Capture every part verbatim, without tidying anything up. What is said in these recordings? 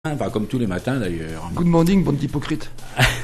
Enfin, comme tous les matins d'ailleurs. Good morning, bande d'hypocrites.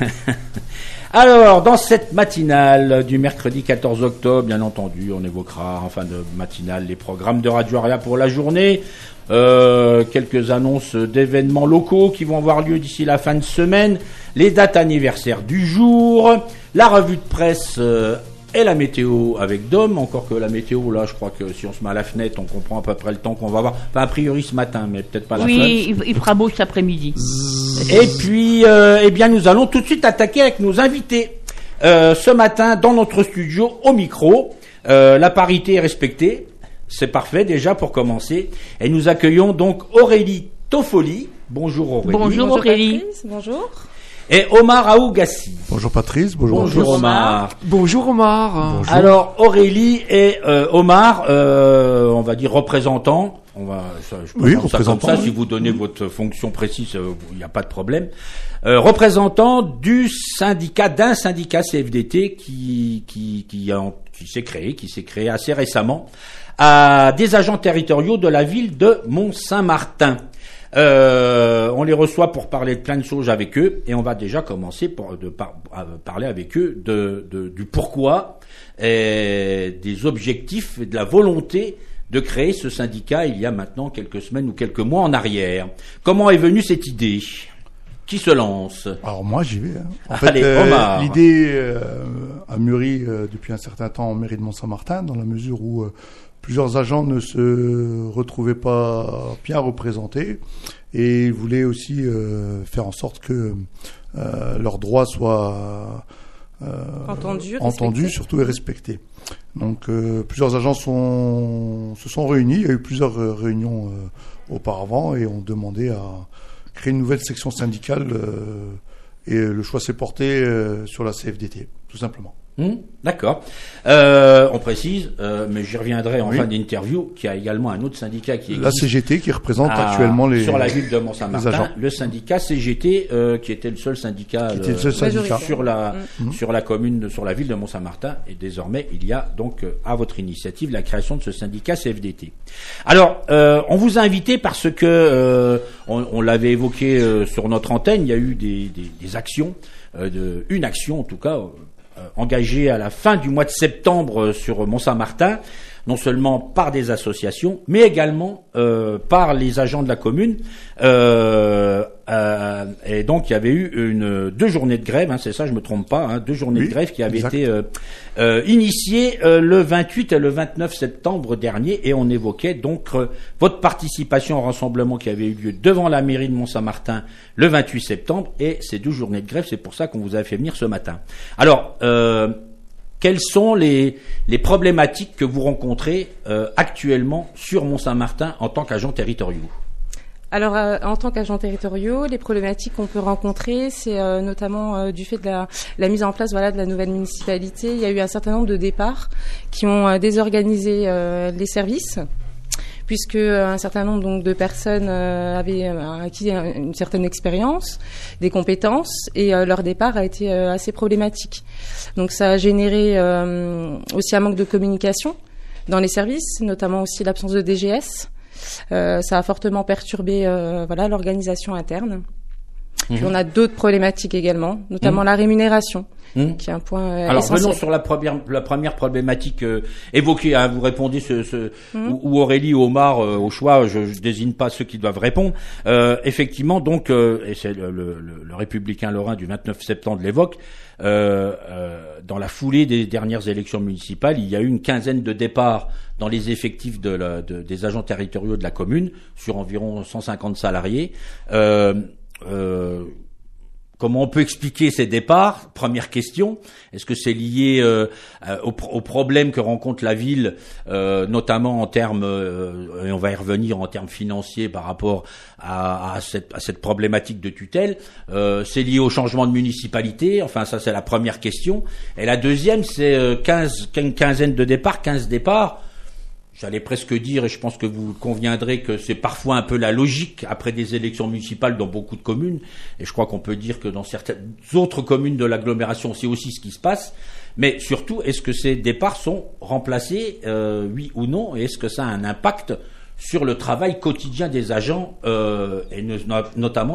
Alors, dans cette matinale du mercredi quatorze octobre, bien entendu, on évoquera en fin de matinale les programmes de Radio Aria pour la journée, euh, quelques annonces d'événements locaux qui vont avoir lieu d'ici la fin de semaine, les dates anniversaires du jour, la revue de presse euh, et la météo avec Dom, encore que la météo, là, je crois que si on se met à la fenêtre, on comprend à peu près le temps qu'on va avoir. Enfin, a priori ce matin, mais peut-être pas la fin. Oui, il, il fera beau cet après-midi. Et puis, euh, eh bien, nous allons tout de suite attaquer avec nos invités. Euh, ce matin, dans notre studio, au micro, euh, la parité est respectée. C'est parfait déjà pour commencer. Et nous accueillons donc Aurélie Toffoli. Bonjour Aurélie. Bonjour Aurélie. Patrice, bonjour. Et Omar Aougassi. Bonjour Patrice, bonjour, bonjour Omar. Bonjour Omar. Bonjour. Alors Aurélie et euh, Omar, euh, on va dire représentants. On va, ça, je peux oui, prendre ça comme ça. Oui. Si vous donnez votre fonction précise, il euh, n'y a pas de problème. Euh, représentants du syndicat, d'un syndicat C F D T qui qui qui, a, qui s'est créé, qui s'est créé assez récemment, à des agents territoriaux de la ville de Mont-Saint-Martin. Euh, on les reçoit pour parler de plein de choses avec eux et on va déjà commencer pour de par, à parler avec eux de, de du pourquoi et des objectifs et de la volonté de créer ce syndicat il y a maintenant quelques semaines ou quelques mois en arrière. Comment est venue cette idée ? Qui se lance ? Alors moi j'y vais. Hein. En Allez, fait, Omar. euh, l'idée euh, a mûri euh, depuis un certain temps en mairie de Mont-Saint-Martin, dans la mesure où euh, plusieurs agents ne se retrouvaient pas bien représentés et ils voulaient aussi euh, faire en sorte que euh, leurs droits soient euh, Entendu, entendus, respecté. surtout et respectés. Donc euh, plusieurs agents sont, se sont réunis, il y a eu plusieurs euh, réunions euh, auparavant et ont demandé à créer une nouvelle section syndicale euh, et le choix s'est porté euh, sur la C F D T, tout simplement. Mmh, d'accord. Euh, on précise, euh, mais j'y reviendrai en Oui. fin d'interview, qu'il y a également un autre syndicat qui La existe C G T qui représente à- actuellement les sur la ville de les Mont-Saint-Martin, agents. le syndicat C G T, euh, qui était le seul syndicat, Qui était le seul euh, syndicat. sur la Mmh. sur la commune, de- sur la ville de Mont-Saint-Martin, et désormais il y a donc euh, à votre initiative la création de ce syndicat C F D T. Alors, euh, on vous a invité parce que euh, on, on l'avait évoqué euh, sur notre antenne, il y a eu des, des, des actions, euh, de, une action en tout cas. Euh, engagé à la fin du mois de septembre sur Mont-Saint-Martin, non seulement par des associations, mais également euh, par les agents de la commune. Euh, euh, et donc il y avait eu une deux journées de grève, hein, c'est ça, je me trompe pas, hein, deux journées Oui, de grève qui avaient exact. été euh, euh, initiées euh, le vingt-huit et le vingt-neuf septembre dernier, et on évoquait donc euh, votre participation au rassemblement qui avait eu lieu devant la mairie de Mont-Saint-Martin le vingt-huit septembre, et ces deux journées de grève, c'est pour ça qu'on vous a fait venir ce matin. Alors, euh, quelles sont les, les problématiques que vous rencontrez euh, actuellement sur Mont-Saint-Martin en tant qu'agents territoriaux ? Alors, euh, en tant qu'agents territoriaux, les problématiques qu'on peut rencontrer, c'est euh, notamment euh, du fait de la, la mise en place, voilà, de la nouvelle municipalité. Il y a eu un certain nombre de départs qui ont euh, désorganisé euh, les services, puisque euh, un certain nombre donc de personnes euh, avaient euh, acquis une certaine expérience, des compétences, et euh, leur départ a été euh, assez problématique. Donc, ça a généré euh, aussi un manque de communication dans les services, notamment aussi l'absence de D G S. Euh, ça a fortement perturbé euh, voilà l'organisation interne. Puis on a d'autres problématiques également, notamment Mmh. la rémunération, Mmh. qui est un point euh, Alors essentiel. venons sur la première, la première problématique euh, évoquée. Hein, vous répondez ce, ce Mmh. ou, ou Aurélie ou Omar euh, au choix. Je, je désigne pas ceux qui doivent répondre. Euh, effectivement, donc, euh, et c'est le, le, le Républicain Lorrain du vingt-neuf septembre l'évoque. Euh, euh, dans la foulée des dernières élections municipales, il y a eu une quinzaine de départs dans les effectifs de la, de, des agents territoriaux de la commune sur environ cent cinquante salariés. Euh, euh, Comment on peut expliquer ces départs ? Première question. Est-ce que c'est lié euh, aux, aux problèmes que rencontre la ville, euh, notamment en termes, euh, et on va y revenir en termes financiers par rapport à, à, cette, à cette problématique de tutelle. Euh, c'est lié au changement de municipalité. Enfin, ça c'est la première question. Et la deuxième, c'est euh, quinze, une quinzaine de départs, quinze départs. J'allais presque dire, et je pense que vous conviendrez que c'est parfois un peu la logique après des élections municipales dans beaucoup de communes, et je crois qu'on peut dire que dans certaines autres communes de l'agglomération, c'est aussi ce qui se passe. Mais surtout, est-ce que ces départs sont remplacés, euh, oui ou non, et est-ce que ça a un impact sur le travail quotidien des agents euh, et no- notamment